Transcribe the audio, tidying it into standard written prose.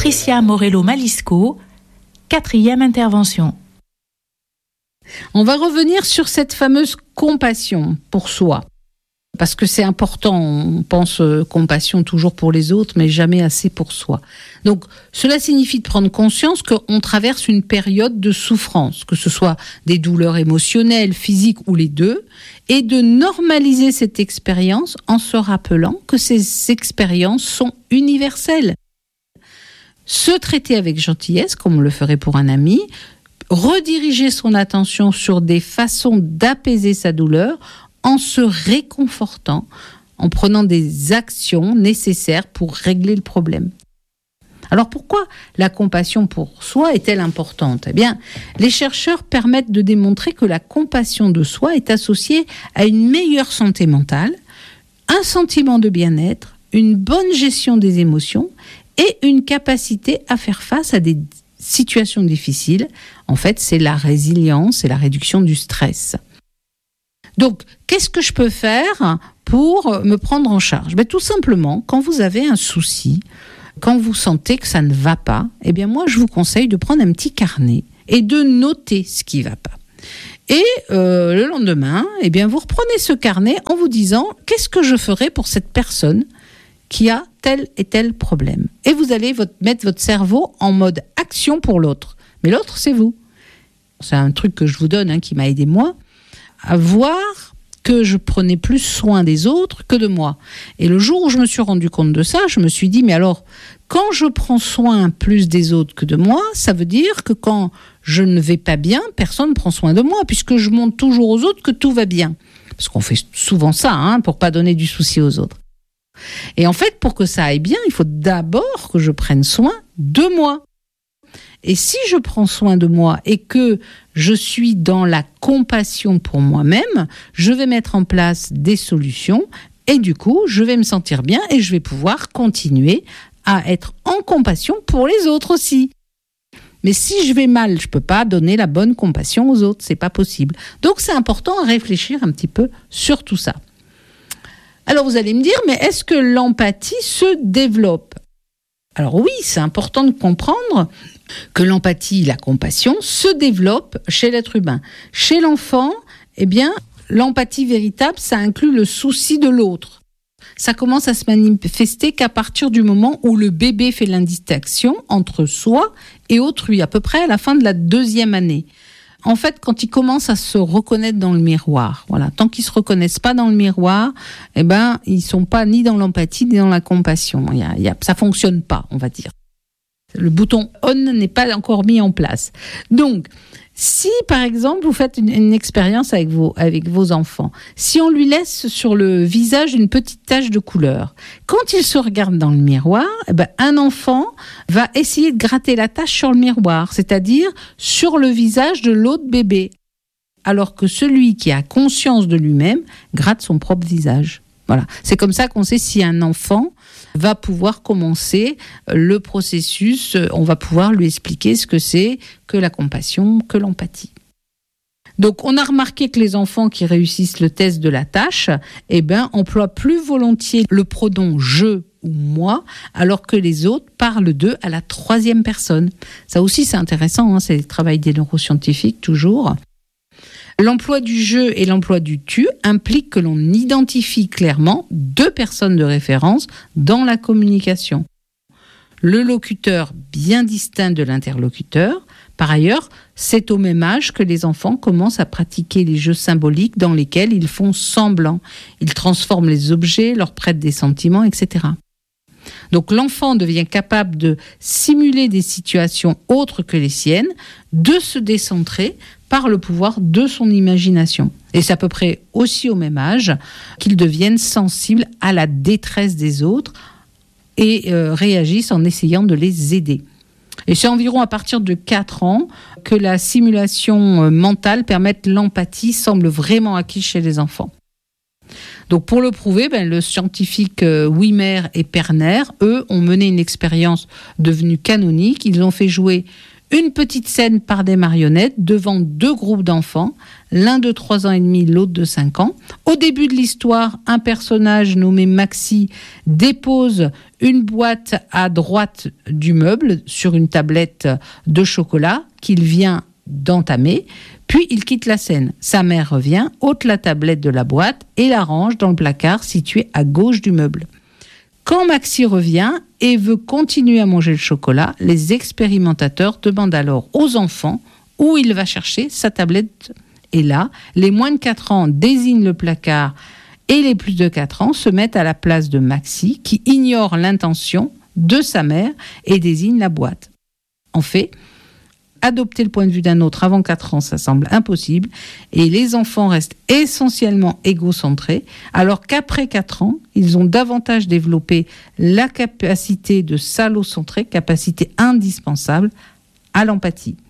Patricia Morello-Malisco, 4e intervention. On va revenir sur cette fameuse compassion pour soi. Parce que c'est important, on pense compassion toujours pour les autres, mais jamais assez pour soi. Donc, cela signifie de prendre conscience qu'on traverse une période de souffrance, que ce soit des douleurs émotionnelles, physiques ou les deux, et de normaliser cette expérience en se rappelant que ces expériences sont universelles. Se traiter avec gentillesse, comme on le ferait pour un ami, rediriger son attention sur des façons d'apaiser sa douleur, en se réconfortant, en prenant des actions nécessaires pour régler le problème. Alors pourquoi la compassion pour soi est-elle importante ? Eh bien, les chercheurs permettent de démontrer que la compassion de soi est associée à une meilleure santé mentale, un sentiment de bien-être, une bonne gestion des émotions et une capacité à faire face à des situations difficiles. En fait, c'est la résilience et la réduction du stress. Donc, qu'est-ce que je peux faire pour me prendre en charge ? Tout simplement, quand vous avez un souci, quand vous sentez que ça ne va pas, eh bien moi, je vous conseille de prendre un petit carnet et de noter ce qui ne va pas. Et le lendemain, eh bien, vous reprenez ce carnet en vous disant « Qu'est-ce que je ferai pour cette personne qui a tel et tel problème ?» Et vous allez mettre votre cerveau en mode action pour l'autre. Mais l'autre, c'est vous. C'est un truc que je vous donne, qui m'a aidé moi, à voir que je prenais plus soin des autres que de moi. Et le jour où je me suis rendu compte de ça, je me suis dit, mais alors, quand je prends soin plus des autres que de moi, ça veut dire que quand je ne vais pas bien, personne ne prend soin de moi, puisque je montre toujours aux autres que tout va bien. Parce qu'on fait souvent ça, pour pas donner du souci aux autres. Et en fait, pour que ça aille bien, il faut d'abord que je prenne soin de moi. Et si je prends soin de moi et que je suis dans la compassion pour moi-même, je vais mettre en place des solutions et du coup, je vais me sentir bien et je vais pouvoir continuer à être en compassion pour les autres aussi. Mais si je vais mal, je ne peux pas donner la bonne compassion aux autres, c'est pas possible. Donc c'est important à réfléchir un petit peu sur tout ça. Alors vous allez me dire, mais est-ce que l'empathie se développe ? Alors oui, c'est important de comprendre que l'empathie, la compassion, se développe chez l'être humain. Chez l'enfant, eh bien, l'empathie véritable, ça inclut le souci de l'autre. Ça commence à se manifester qu'à partir du moment où le bébé fait l'indistinction entre soi et autrui, à peu près à la fin de la 2e année. En fait, quand ils commencent à se reconnaître dans le miroir, voilà, tant qu'ils se reconnaissent pas dans le miroir, eh ben, ils sont pas ni dans l'empathie ni dans la compassion. Ça fonctionne pas, on va dire. Le bouton on n'est pas encore mis en place. Donc, si par exemple vous faites une expérience avec vos enfants, si on lui laisse sur le visage une petite tache de couleur, quand il se regarde dans le miroir, un enfant va essayer de gratter la tache sur le miroir, c'est-à-dire sur le visage de l'autre bébé, alors que celui qui a conscience de lui-même gratte son propre visage. Voilà, c'est comme ça qu'on sait si un enfant va pouvoir commencer le processus, on va pouvoir lui expliquer ce que c'est que la compassion, que l'empathie. Donc on a remarqué que les enfants qui réussissent le test de la tâche, emploient plus volontiers le pronom je ou moi, alors que les autres parlent d'eux à la 3e personne. Ça aussi c'est intéressant, c'est le travail des neuroscientifiques toujours. L'emploi du je et l'emploi du tu impliquent que l'on identifie clairement 2 personnes de référence dans la communication. Le locuteur bien distinct de l'interlocuteur. Par ailleurs, c'est au même âge que les enfants commencent à pratiquer les jeux symboliques dans lesquels ils font semblant. Ils transforment les objets, leur prêtent des sentiments, etc. Donc l'enfant devient capable de simuler des situations autres que les siennes, de se décentrer par le pouvoir de son imagination. Et c'est à peu près aussi au même âge qu'ils deviennent sensibles à la détresse des autres et réagissent en essayant de les aider. Et c'est environ à partir de 4 ans que la simulation mentale permet l'empathie, semble vraiment acquise chez les enfants. Donc pour le prouver, le scientifique Wimmer et Perner, eux, ont mené une expérience devenue canonique. Ils ont fait jouer Une petite scène par des marionnettes devant 2 groupes d'enfants, l'un de 3 ans et demi, l'autre de 5 ans. Au début de l'histoire, un personnage nommé Maxi dépose une boîte à droite du meuble sur une tablette de chocolat qu'il vient d'entamer, puis il quitte la scène. Sa mère revient, ôte la tablette de la boîte et la range dans le placard situé à gauche du meuble. Quand Maxi revient et veut continuer à manger le chocolat, les expérimentateurs demandent alors aux enfants où il va chercher sa tablette. Et là, les moins de 4 ans désignent le placard et les plus de 4 ans se mettent à la place de Maxi qui ignore l'intention de sa mère et désigne la boîte. En fait, adopter le point de vue d'un autre avant 4 ans, ça semble impossible, et les enfants restent essentiellement égocentrés, alors qu'après 4 ans, ils ont davantage développé la capacité de salocentrer, capacité indispensable à l'empathie.